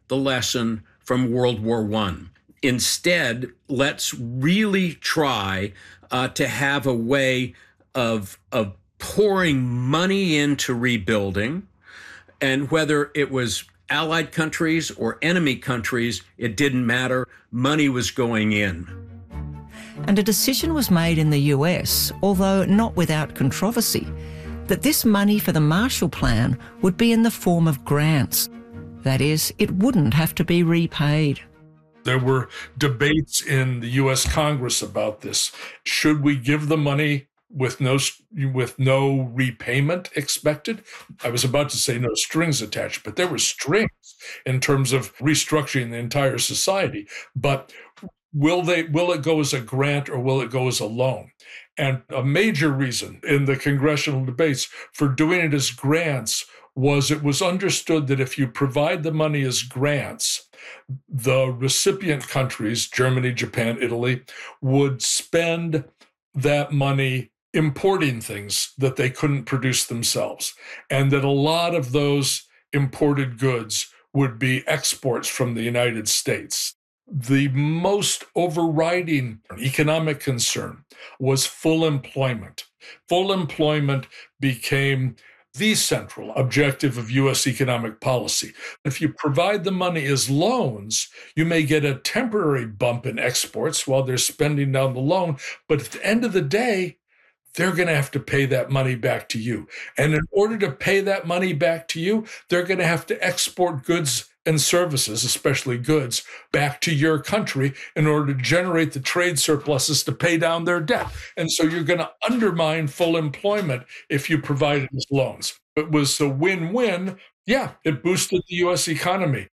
the lesson from World War I. Instead, let's really try to have a way of pouring money into rebuilding, and whether it was allied countries or enemy countries, it didn't matter. Money was going in. And a decision was made in the US, although not without controversy, that this money for the Marshall Plan would be in the form of grants. That is, it wouldn't have to be repaid. There were debates in the U.S. Congress about this. Should we give the money with no repayment expected? I was about to say no strings attached, but there were strings in terms of restructuring the entire society. But will it go as a grant or will it go as a loan? And a major reason in the congressional debates for doing it as grants was it was understood that if you provide the money as grants, the recipient countries, Germany, Japan, Italy, would spend that money importing things that they couldn't produce themselves, and that a lot of those imported goods would be exports from the United States. The most overriding economic concern was full employment. Full employment became the central objective of U.S. economic policy. If you provide the money as loans, you may get a temporary bump in exports while they're spending down the loan, but at the end of the day, they're going to have to pay that money back to you. And in order to pay that money back to you, they're going to have to export goods and services, especially goods, back to your country in order to generate the trade surpluses to pay down their debt. And so you're going to undermine full employment if you provide it as loans. It was a win-win. Yeah, it boosted the U.S. economy.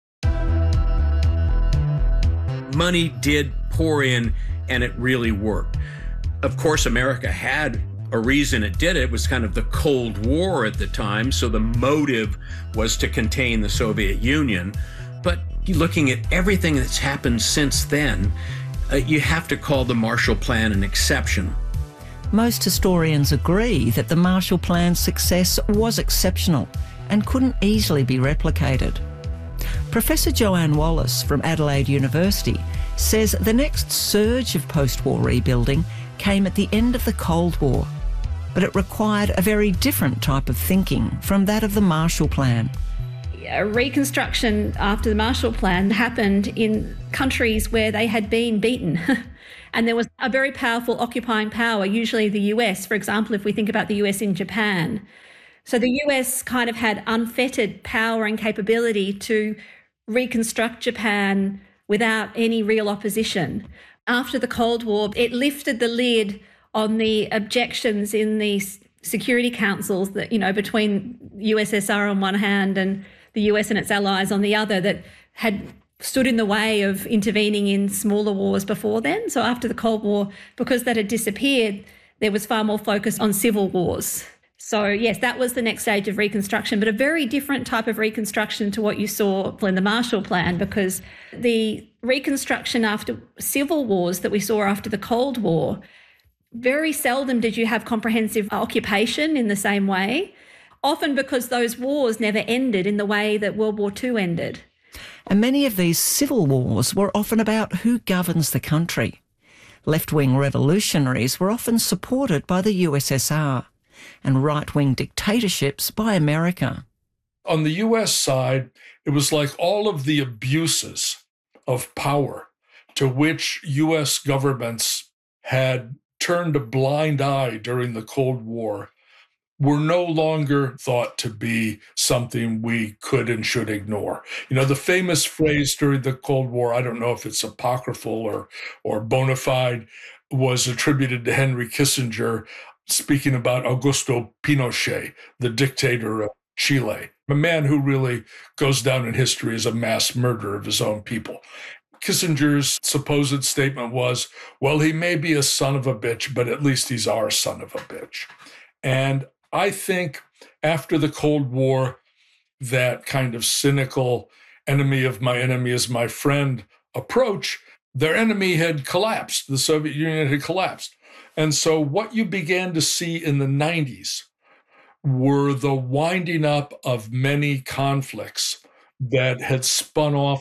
Money did pour in, and it really worked. Of course, America had a reason it did it. It was kind of the Cold War at the time, so the motive was to contain the Soviet Union. But looking at everything that's happened since then, you have to call the Marshall Plan an exception. Most historians agree that the Marshall Plan's success was exceptional and couldn't easily be replicated. Professor Joanne Wallace from Adelaide University says the next surge of post-war rebuilding came at the end of the Cold War, but it required a very different type of thinking from that of the Marshall Plan. Reconstruction after the Marshall Plan happened in countries where they had been beaten. And there was a very powerful occupying power, usually the US, for example, if we think about the US in Japan. So the US kind of had unfettered power and capability to reconstruct Japan without any real opposition. After the Cold War, it lifted the lid on the objections in the security councils that, between USSR on one hand and the US and its allies on the other, that had stood in the way of intervening in smaller wars before then. So after the Cold War, because that had disappeared, there was far more focus on civil wars. So yes, that was the next stage of reconstruction, but a very different type of reconstruction to what you saw in the Marshall Plan, because the reconstruction after civil wars that we saw after the Cold War, very seldom did you have comprehensive occupation in the same way, often because those wars never ended in the way that World War II ended. And many of these civil wars were often about who governs the country. Left-wing revolutionaries were often supported by the USSR and right-wing dictatorships by America. On the US side, it was like all of the abuses of power to which US governments had turned a blind eye during the Cold War were no longer thought to be something we could and should ignore. The famous phrase during the Cold War, I don't know if it's apocryphal or bona fide, was attributed to Henry Kissinger, speaking about Augusto Pinochet, the dictator of Chile, a man who really goes down in history as a mass murderer of his own people. Kissinger's supposed statement was, well, he may be a son of a bitch, but at least he's our son of a bitch. And I think after the Cold War, that kind of cynical enemy of my enemy is my friend approach, their enemy had collapsed. The Soviet Union had collapsed. And so what you began to see in the 90s were the winding up of many conflicts that had spun off